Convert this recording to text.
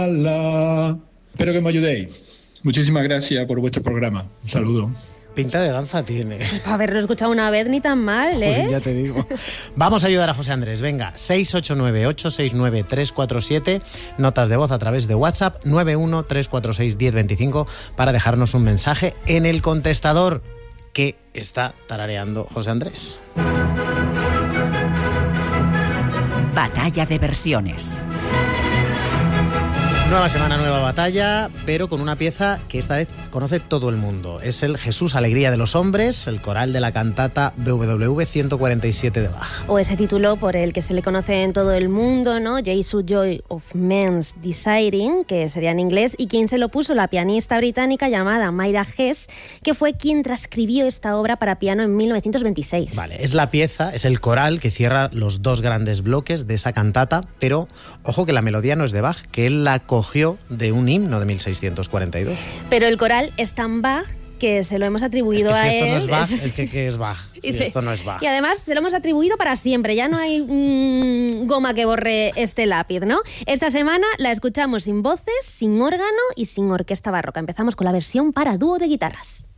Espero que me ayudéis. Muchísimas gracias por vuestro programa. Un saludo. Pinta de danza tiene. Para haberlo escuchado una vez ni tan mal, ¿eh? Joder, ya te digo. Vamos a ayudar a José Andrés. Venga, 689-869-347. Notas de voz a través de WhatsApp 913461025 para dejarnos un mensaje en el contestador que está tarareando José Andrés. Batalla de versiones. Nueva semana, nueva batalla, pero con una pieza que esta vez conoce todo el mundo. Es el Jesús, Alegría de los Hombres, el coral de la cantata BWV 147 de Bach. O ese título por el que se le conoce en todo el mundo, ¿no? Jesus Joy of Men's Desiring, que sería en inglés, y quien se lo puso, la pianista británica llamada Myra Hess, que fue quien transcribió esta obra para piano en 1926. Vale, es la pieza, es el coral que cierra los dos grandes bloques de esa cantata, pero ojo que la melodía no es de Bach, que él la cogió de un himno de 1642. Pero el coral es tan Bach que se lo hemos atribuido a él. Esto no es Bach, es que ¿qué es Bach? Esto no es Bach. Y además se lo hemos atribuido para siempre, ya no hay goma que borre este lápiz, ¿no? Esta semana la escuchamos sin voces, sin órgano y sin orquesta barroca. Empezamos con la versión para dúo de guitarras.